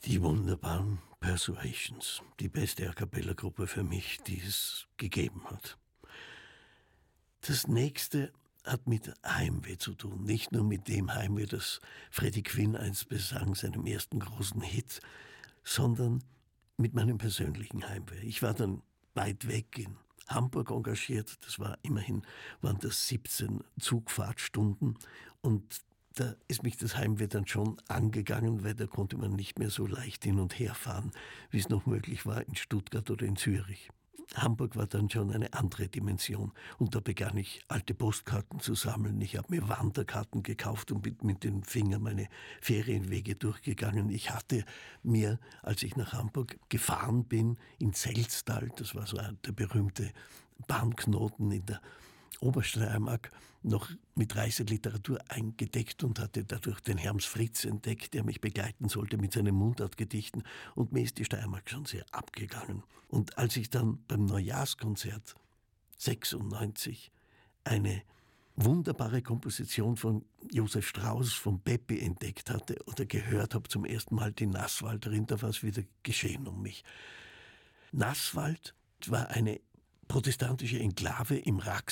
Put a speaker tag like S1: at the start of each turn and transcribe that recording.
S1: Die wunderbaren Persuasions, die beste A-cappella-Gruppe für mich, die es gegeben hat. Das nächste hat mit Heimweh zu tun. Nicht nur mit dem Heimweh, das Freddie Quinn einst besang, seinem ersten großen Hit, sondern mit meinem persönlichen Heimweh. Ich war dann weit weg in Hamburg engagiert. Das war immerhin, waren das 17 Zugfahrtstunden, und da ist mich das Heimweh dann schon angegangen, weil da konnte man nicht mehr so leicht hin und her fahren, wie es noch möglich war in Stuttgart oder in Zürich. Hamburg war dann schon eine andere Dimension, und da begann ich, alte Postkarten zu sammeln. Ich habe mir Wanderkarten gekauft und bin mit den Fingern meine Ferienwege durchgegangen. Ich hatte mir, als ich nach Hamburg gefahren bin, in Selztal, das war so der berühmte Bahnknoten in der Obersteiermark, noch mit Reiseliteratur eingedeckt und hatte dadurch den Herms Fritz entdeckt, der mich begleiten sollte mit seinen Mundartgedichten, und mir ist die Steiermark schon sehr abgegangen. Und als ich dann beim Neujahrskonzert 96 eine wunderbare Komposition von Josef Strauss, von Peppi entdeckt hatte oder gehört habe zum ersten Mal, die Nasswalderin, da war es wieder geschehen um mich. Nasswald war eine protestantische Enklave im